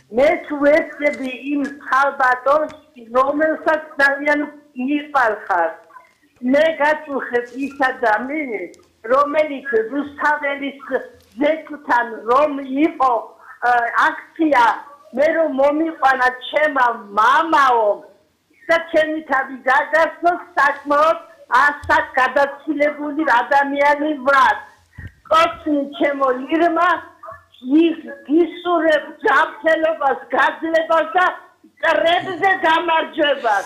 მე თუ ვეცდები იმ ხალბატონს, რომელსაც ძალიან მიყარხარ. მე გაწუხებ ის ადამიანი, რომელიც რუსთაველის ზეთთან რომ იყო აქცია, მე რომ მომიყვანა ჩემმა მამაო და ჩემი თავი გაგასწროს საკმაოდ ასაკ გადაცილებული ადამიანი ვარ. კოცნი ჩემო ირმა გისურვებ ჯანმრთელობას, გაძლებას და კრებზე გამარჯვებას.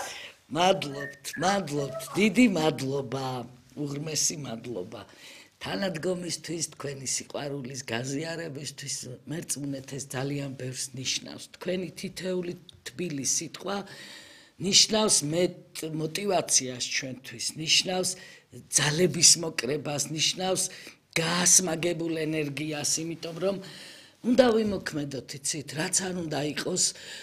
მადლობთ, დიდი მადლობა, უღრმესი მადლობა. თანადგომისთვის, თქვენი სიყვარულის გაზიარებისთვის მერწმუნეთ ეს ძალიან ბევრს ნიშნავს. თქვენი თითეული თბილი სიტყვა ნიშნავს მოტივაციას ჩვენთვის, ნიშნავს ძალების მოკრებას, ნიშნავს გაასმაგებულ ენერგიას, იმიტომ რომ უნდა ვიმოქმედოთ, იცით, რაც არ უნდა იყოს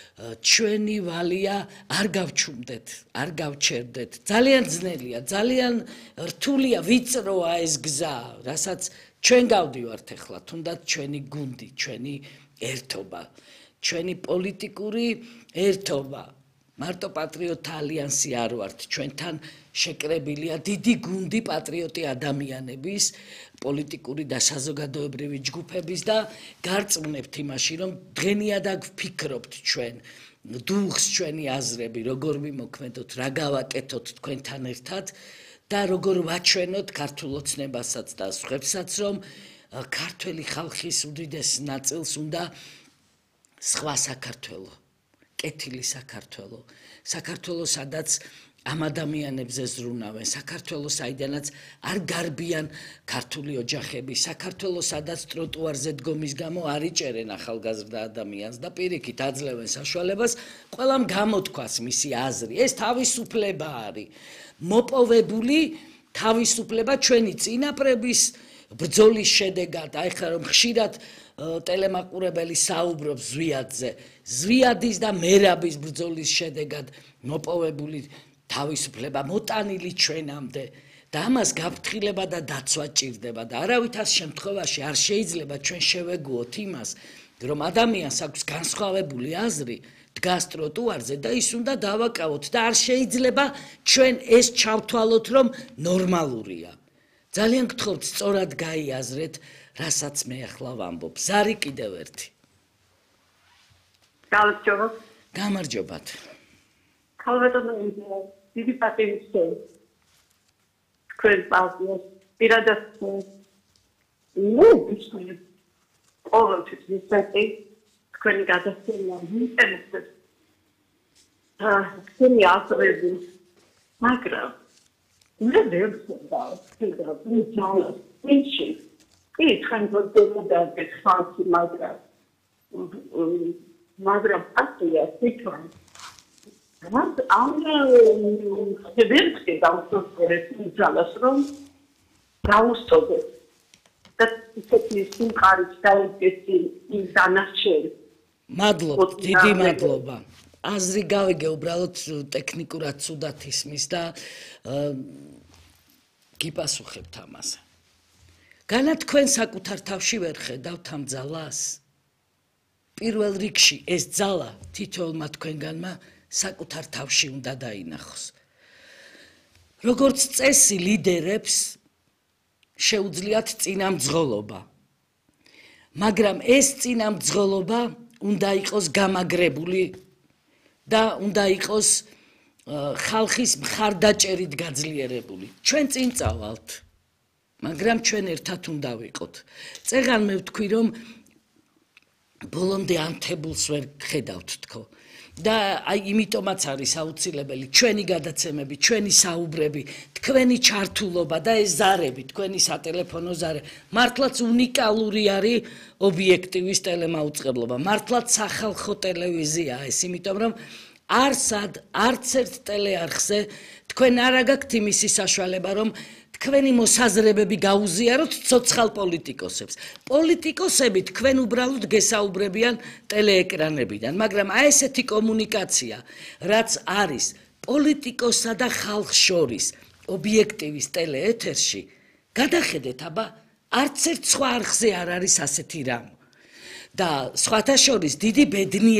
ჩვენი ვალია არ გავჩუმდეთ, არ გავჩერდეთ. ძალიან ძნელია, ძალიან რთულია, ვიწროა ეს გზა, რასაც ჩვენ გავდივართ ახლა, თუნდაც ჩვენი გუნდი, ჩვენი ერთობა, ჩვენი პოლიტიკური ერთობა. მარტო პატრიოტთა ალიანსი არ ვართ, ჩვენთან შეკრებილია დიდი გუნდი პატრიოტი ადამიანების, პოლიტიკური და საზოგადოებრივი ჯგუფების და გარწმუნებთ იმაში, რომ დღენიადაგ ვფიქრობთ ჩვენ, დუხს ჩვენი აზრები, როგორ ვიმოქმედოთ, რა გავაკეთოთ თქვენთან ერთად და როგორ ვაჩვენოთ ქართულ ოცნებასაც და სხვებსაც, რომ ქართველი ხალხის უდიდეს ნაწილს უნდა სხვა საქართველო, კეთილი საქართველო, საქართველო, სადაც ამ ადამიანებზე ზრუნავენ, საქართველოს, საიდანაც არ გარბიან ქართული ოჯახები, საქართველოს, სადაც ტროტუარზე დგომის გამო არ იჭერენ ახალგაზრდა ადამიანს და პირიქით აძლევენ საშუალებას ყველამ გამოთქვას მისი აზრი. ეს თავისუფლება არის, მოპოვებული თავისუფლება ჩვენი წინაპრების ბრძოლის შედეგად. აი ხა რომ ხშირად ტელემაყურებელი საუბრობს ზვიადზე, ზვიადის და მერაბის ბრძოლის შედეგად მოპოვებული თავისუფლება მოტანილი ჩვენამდე და ამას გაფრთხილება და დაცვა ჭირდება და არავითარ შემთხვევაში არ შეიძლება ჩვენ შევეგუოთ იმას, რომ ადამიანს აქვს განსხვავებული აზრი, დგას ტროტუარზე და ის უნდა დავაკავოთ და არ შეიძლება ჩვენ ეს ჩავთვალოთ, რომ ნორმალურია. ძალიან გთხოვთ, სწორად გაიაზრეთ, რასაც მე ახლა ვამბობ. ზარი კიდევ ერთი. გამარჯობათ. ხალბატონო, დიდი პატივისცემ. თქვენ პარტიას პირადად მოგისმენთ ყოველთვის ვისწრაფი თქვენი გადაცემა ინტერნეტზე. თქვენი აზრები, მაგრამ მე ვერ ვცდილობ თქვენ გოდომოდაგეთ ხალხი, მაგრამ პარტია თვითონ ამ შევერცხე დავუსწორეთ ძალას, რომ დაუსწორეთ და ისეთი სიმყარით დაიგეთ იმ დანარჩენ. მადლობთ, დიდი მადლობა. აზრი გავიგე, უბრალოდ ტექნიკურად ცუდად ისმის და გიპასუხებთ ამაზე. განა თქვენ საკუთარ თავში ვერ ხედავთ ამ ძალას? პირველ რიგში ეს ძალა თითოეულმა თქვენგანმა საკუთარ თავში უნდა დაინახოს. როგორც წესი ლიდერებს შეუძლიათ წინამძღოლობა, მაგრამ ეს წინამძღოლობა უნდა იყოს გამაგრებული და უნდა იყოს ხალხის მხარდაჭერით გაძლიერებული. ჩვენ წინ წავალთ, მაგრამ ჩვენ ერთად უნდა ვიყოთ. წეღან მე ვთქვი, რომ ბოლომდე ანთებულს ვერ ხედავთ თქო. და აი იმიტომაც არის აუცილებელი ჩვენი გადაცემები, ჩვენი საუბრები, თქვენი ჩართულობა და ეს ზარები, თქვენი სატელეფონო ზარე, მართლაც უნიკალური არის ობიექტივის ტელემაუწყებლობა, მართლაც სახალხო ტელევიზია ეს, იმიტომ რომ არც ერთ ტელეარხზე თქვენ არ აგაქვთ იმისი საშუალება, რომ თქვენი მოსაზრებები გაუზიაროთ ცოცხალ პოლიტიკოსებს. პოლიტიკოსები თქვენ უბრალოდ გესაუბრებიან ტელეეკრანებიდან, მაგრამ აი ესეთი კომუნიკაცია, რაც არის პოლიტიკოსსა და ხალხს შორის ობიექტივის ტელეეთერში, გადახედეთ, აბა არც ერთ სხვა არხზე არ არის ასეთი რამ. და სხვათა შორის დიდი ბედნიერება